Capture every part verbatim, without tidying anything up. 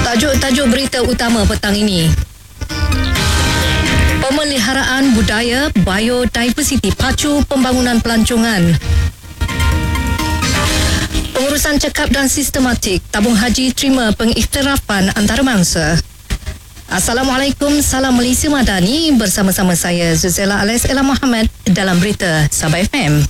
Tajuk-tajuk berita utama petang ini. Pemeliharaan budaya biodiversiti pacu pembangunan pelancongan. Pengurusan cekap dan sistematik tabung haji terima pengiktirafan antarabangsa. Assalamualaikum, salam Malaysia Madani, bersama-sama saya Zuzela alias Ella Muhammad dalam berita Sabah F M.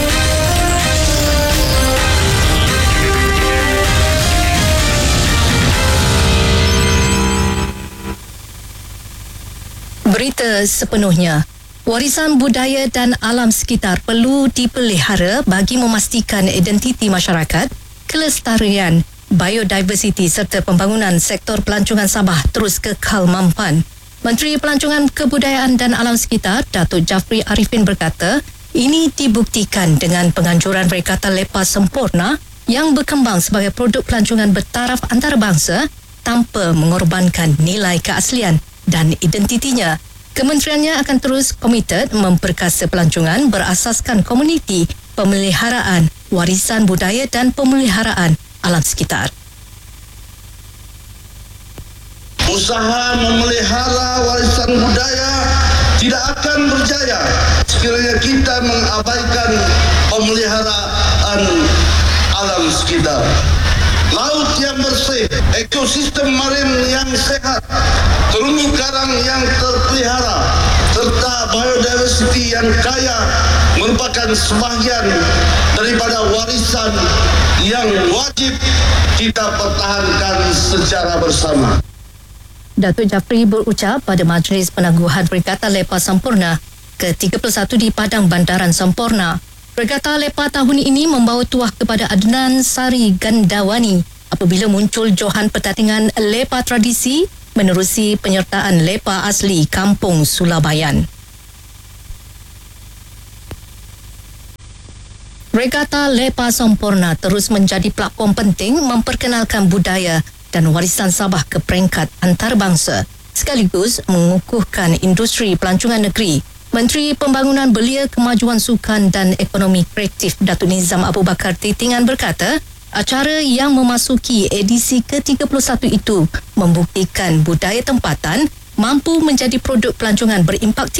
Berita sepenuhnya. Warisan budaya dan alam sekitar perlu dipelihara bagi memastikan identiti masyarakat, kelestarian, biodiversiti serta pembangunan sektor pelancongan Sabah terus kekal mampan. Menteri Pelancongan Kebudayaan dan Alam Sekitar, Datuk Jafri Arifin berkata, ini dibuktikan dengan penganjuran Perikatan Lepa Sempurna yang berkembang sebagai produk pelancongan bertaraf antarabangsa tanpa mengorbankan nilai keaslian dan identitinya. Kementeriannya akan terus komited memperkasa pelancongan berasaskan komuniti, pemeliharaan, warisan budaya dan pemeliharaan alam sekitar. Usaha memelihara warisan budaya tidak akan berjaya sekiranya kita mengabaikan pemeliharaan alam sekitar. Laut yang bersih, ekosistem marin yang sehat, terumbu karang yang terpelihara, serta biodiversiti yang kaya merupakan sebahagian daripada warisan yang wajib kita pertahankan secara bersama. Datuk Jafri berucap pada Majlis Penangguhan Perikatan Lepa Sempurna ke tiga puluh satu di Padang Bandaran Sempurna. Perikatan Lepa tahun ini membawa tuah kepada Adnan Sari Gandawani apabila muncul johan pertandingan Lepa tradisi menerusi penyertaan Lepa asli Kampung Sulabayan. Regata Lepa Sempurna terus menjadi platform penting memperkenalkan budaya dan warisan Sabah ke peringkat antarabangsa sekaligus mengukuhkan industri pelancongan negeri. Menteri Pembangunan Belia, Kemajuan Sukan dan Ekonomi Kreatif Datuk Nizam Abu Bakar Titingan berkata, acara yang memasuki edisi ke tiga puluh satu itu membuktikan budaya tempatan mampu menjadi produk pelancongan berimpak tinggi